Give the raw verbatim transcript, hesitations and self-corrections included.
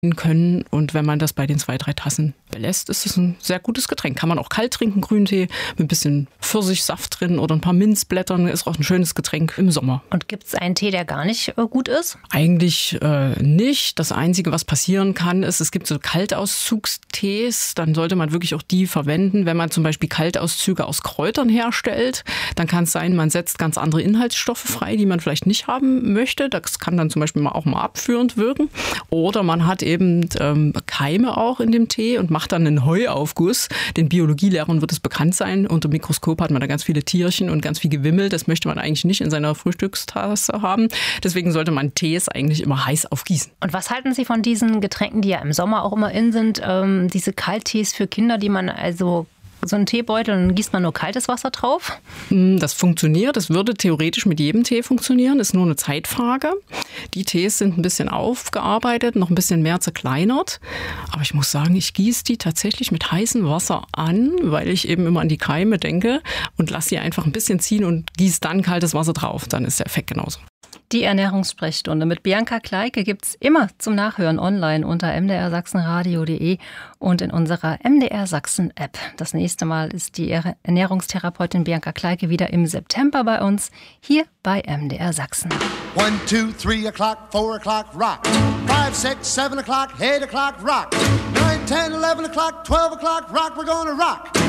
können. Und wenn man das bei den zwei, drei Tassen belässt, ist es ein sehr gutes Getränk. Kann man auch kalt trinken, Grüntee, mit ein bisschen Pfirsichsaft drin oder ein paar Minzblättern. Ist auch ein schönes Getränk im Sommer. Und gibt es einen Tee, der gar nicht äh, gut ist? Eigentlich äh, nicht. Das Einzige, was passieren kann, ist, es gibt so Kaltauszugstees. Dann sollte man wirklich auch die verwenden. Wenn man zum Beispiel Kaltauszüge aus Kräutern herstellt, dann kann es sein, man setzt ganz andere Inhaltsstoffe frei, die man vielleicht nicht haben möchte. Das kann dann zum Beispiel auch mal abführend wirken. Oder man hat eben ähm, Keime auch in dem Tee und macht dann einen Heuaufguss. Den Biologielehrern wird es bekannt sein. Unter dem Mikroskop hat man da ganz viele Tierchen und ganz viel Gewimmel. Das möchte man eigentlich nicht in seiner Frühstückstasse haben. Deswegen sollte man Tees eigentlich immer heiß aufgießen. Und was halten Sie von diesen Getränken, die ja im Sommer auch immer in sind? Ähm, diese Kalttees für Kinder, die man also so einen Teebeutel und dann gießt man nur kaltes Wasser drauf? Das funktioniert. Das würde theoretisch mit jedem Tee funktionieren. Das ist nur eine Zeitfrage. Die Tees sind ein bisschen aufgearbeitet, noch ein bisschen mehr zerkleinert. Aber ich muss sagen, ich gieße die tatsächlich mit heißem Wasser an, weil ich eben immer an die Keime denke und lasse sie einfach ein bisschen ziehen und gieße dann kaltes Wasser drauf. Dann ist der Effekt genauso. Die Ernährungssprechstunde mit Bianca Kleike gibt's immer zum Nachhören online unter m d r sachsenradio punkt d e und in unserer M D R Sachsen App. Das nächste Mal ist die Ernährungstherapeutin Bianca Kleike wieder im September bei uns, hier bei M D R Sachsen. One, two, three o'clock, four o'clock, rock. Five, six, seven o'clock, eight o'clock, rock. Nine, ten, eleven o'clock, twelve o'clock, rock. We're gonna rock